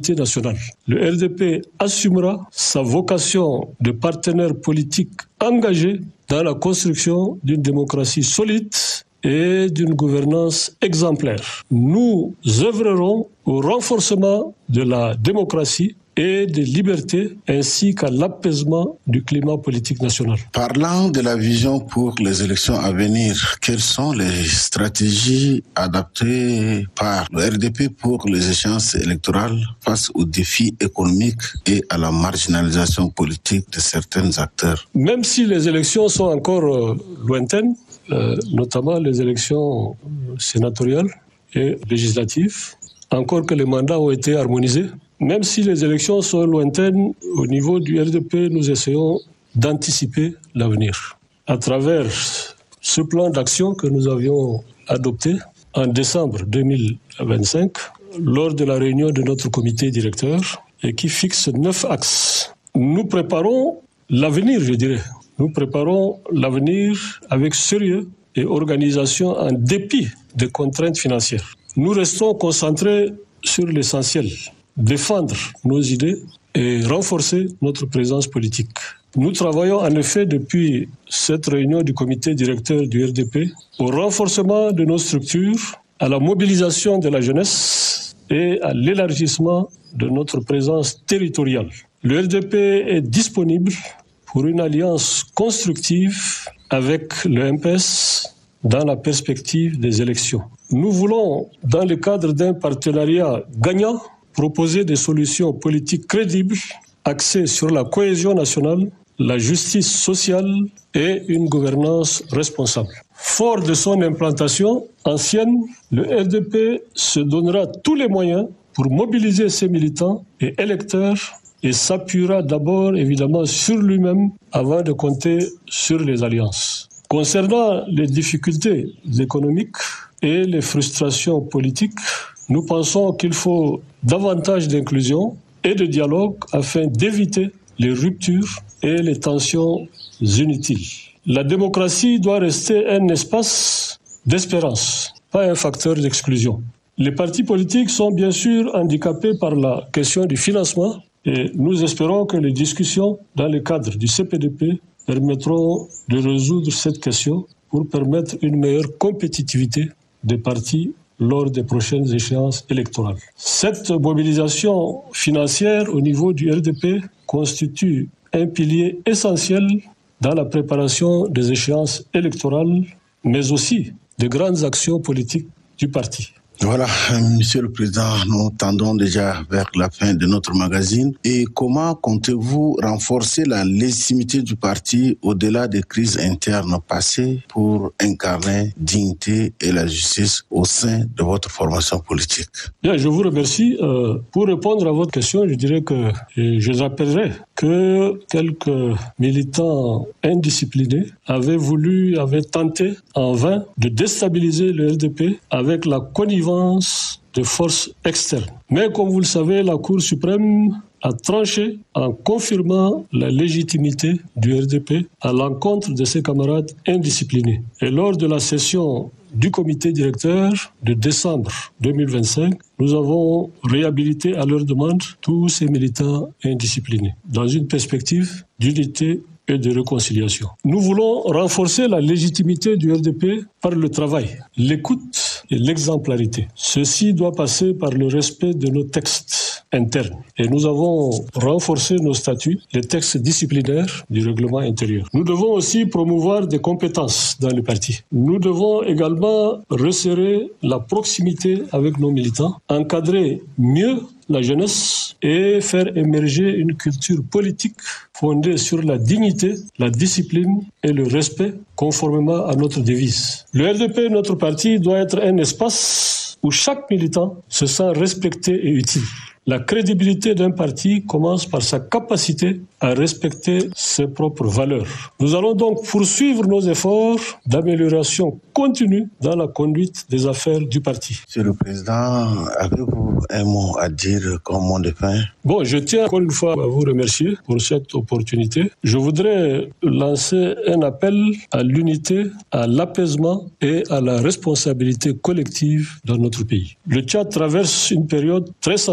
l'unité nationale. Le RDP assumera sa vocation de partenaire politique engagé dans la construction d'une démocratie solide et d'une gouvernance exemplaire. Nous œuvrerons au renforcement de la démocratie et des libertés, ainsi qu'à l'apaisement du climat politique national. Parlant de la vision pour les élections à venir, quelles sont les stratégies adaptées par le RDP pour les échéances électorales face aux défis économiques et à la marginalisation politique de certains acteurs? Même si les élections sont encore lointaines, notamment les élections sénatoriales et législatives, encore que les mandats ont été harmonisés, même si les élections sont lointaines, au niveau du RDP, nous essayons d'anticiper l'avenir. À travers ce plan d'action que nous avions adopté en décembre 2025, lors de la réunion de notre comité directeur, et qui fixe 9 axes. Nous préparons l'avenir, je dirais. Nous préparons l'avenir avec sérieux et organisation en dépit des contraintes financières. Nous restons concentrés sur l'essentiel. Défendre nos idées et renforcer notre présence politique. Nous travaillons en effet depuis cette réunion du comité directeur du RDP au renforcement de nos structures, à la mobilisation de la jeunesse et à l'élargissement de notre présence territoriale. Le RDP est disponible pour une alliance constructive avec le MPS dans la perspective des élections. Nous voulons, dans le cadre d'un partenariat gagnant, proposer des solutions politiques crédibles, axées sur la cohésion nationale, la justice sociale et une gouvernance responsable. Fort de son implantation ancienne, le RDP se donnera tous les moyens pour mobiliser ses militants et électeurs et s'appuiera d'abord évidemment sur lui-même avant de compter sur les alliances. Concernant les difficultés économiques et les frustrations politiques, nous pensons qu'il faut davantage d'inclusion et de dialogue afin d'éviter les ruptures et les tensions inutiles. La démocratie doit rester un espace d'espérance, pas un facteur d'exclusion. Les partis politiques sont bien sûr handicapés par la question du financement et nous espérons que les discussions dans le cadre du CPDP permettront de résoudre cette question pour permettre une meilleure compétitivité des partis lors des prochaines échéances électorales. Cette mobilisation financière au niveau du RDP constitue un pilier essentiel dans la préparation des échéances électorales, mais aussi des grandes actions politiques du parti. Voilà, Monsieur le Président, nous tendons déjà vers la fin de notre magazine. Et comment comptez-vous renforcer la légitimité du parti au-delà des crises internes passées pour incarner dignité et la justice au sein de votre formation politique? Bien, je vous remercie. Pour répondre à votre question, je dirais que je rappellerai que quelques militants indisciplinés avaient tenté en vain de déstabiliser le RDP avec la connivence de forces externes. Mais comme vous le savez, la Cour suprême a tranché en confirmant la légitimité du RDP à l'encontre de ses camarades indisciplinés. Et lors de la session du comité directeur de décembre 2025, nous avons réhabilité à leur demande tous ces militants indisciplinés dans une perspective d'unité et de réconciliation. Nous voulons renforcer la légitimité du RDP par le travail, l'écoute et l'exemplarité. Ceci doit passer par le respect de nos textes internes. Et nous avons renforcé nos statuts, les textes disciplinaires du règlement intérieur. Nous devons aussi promouvoir des compétences dans le parti. Nous devons également resserrer la proximité avec nos militants, encadrer mieux la jeunesse et faire émerger une culture politique fondée sur la dignité, la discipline et le respect, conformément à notre devise. Le RDP, notre parti, doit être un espace où chaque militant se sent respecté et utile. La crédibilité d'un parti commence par sa capacité à respecter ses propres valeurs. Nous allons donc poursuivre nos efforts d'amélioration continue dans la conduite des affaires du parti. Monsieur le Président, avez-vous un mot à dire comme mot de fin? Bon, je tiens encore une fois à vous remercier pour cette opportunité. Je voudrais lancer un appel à l'unité, à l'apaisement et à la responsabilité collective dans notre pays. Le Tchad traverse une période très sensible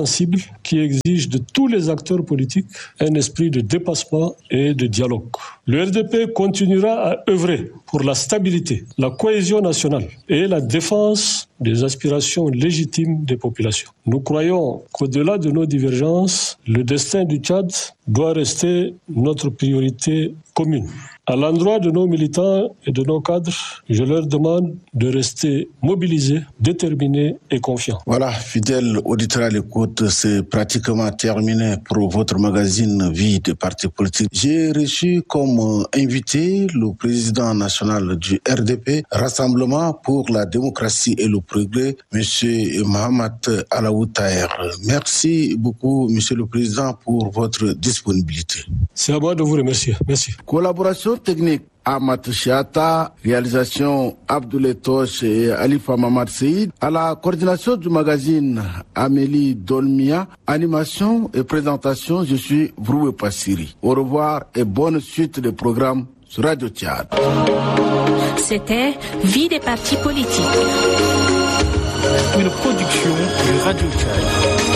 qui exige de tous les acteurs politiques un esprit de dépassement et de dialogue. Le RDP continuera à œuvrer pour la stabilité, la cohésion nationale et la défense des aspirations légitimes des populations. Nous croyons qu'au-delà de nos divergences, le destin du Tchad doit rester notre priorité commune. À l'endroit de nos militants et de nos cadres, je leur demande de rester mobilisés, déterminés et confiants. Voilà, fidèles auditeurs à l'écoute, c'est pratiquement terminé pour votre magazine Vie des partis politiques. J'ai reçu comme invité le président national du RDP, Rassemblement pour la démocratie et le progrès, M. Mohamed Alaoud Taher. Merci beaucoup, M. le Président, pour votre disponibilité. C'est à moi de vous remercier. Merci. Collaboration technique Amat Chiata, réalisation Abdoulaye Toche et Alifa Mamad Seïd, à la coordination du magazine Amélie Dolmia, animation et présentation, je suis Vroué Passiri. Au revoir et bonne suite des programmes sur Radio Tchad. C'était Vie des partis politiques. Une production de Radio Tchad.